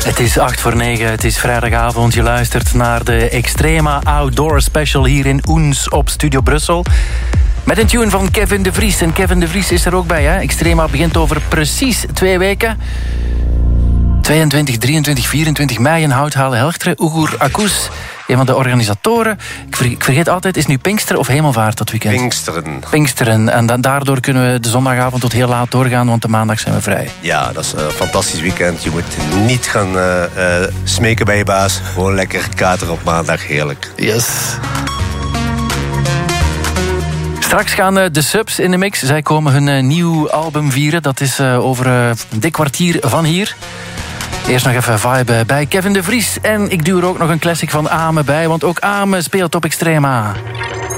Het is 8:08, het is vrijdagavond. Je luistert naar de Extrema Outdoor Special hier in Oens op Studio Brussel. Met een tune van Kevin de Vries. En Kevin de Vries is er ook bij, hè? Extrema begint over precies 2 weken. 22, 23, 24 mei in Houthalen Helchtre. Ugur Akus, een van de organisatoren. Ik vergeet altijd, is het nu Pinkster of Hemelvaart dat weekend? Pinksteren. En daardoor kunnen we de zondagavond tot heel laat doorgaan, want de maandag zijn we vrij. Ja, dat is een fantastisch weekend. Je moet niet gaan smeken bij je baas. Gewoon lekker kater op maandag, heerlijk. Yes. Straks gaan de Subs in de mix. Zij komen hun nieuw album vieren. Dat is over een dik kwartier van hier. Eerst nog even vibe bij Kevin de Vries. En ik duw er ook nog een classic van Ame bij, want ook Ame speelt op Extrema.